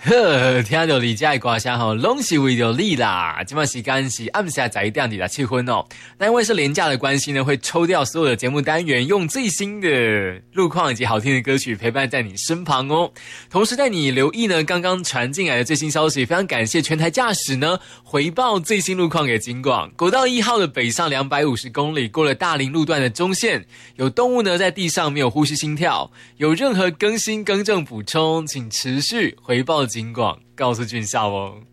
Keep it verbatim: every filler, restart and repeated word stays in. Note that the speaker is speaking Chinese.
呵，听到你家的歌声吼，拢是为了你啦。今晚时间是暗下十一点你来七分哦。那因为是连假的关系呢，会抽掉所有的节目单元，用最新的路况以及好听的歌曲陪伴在你身旁哦。同时带你留意呢，刚刚传进来的最新消息，非常感谢全台驾驶呢回报最新路况给警广。国道一号的北上两百五十公里，过了大林路段的中线，有动物呢在地上没有呼吸心跳，有任何更新更正补充，请持续回报警广，告诉俊孝哦。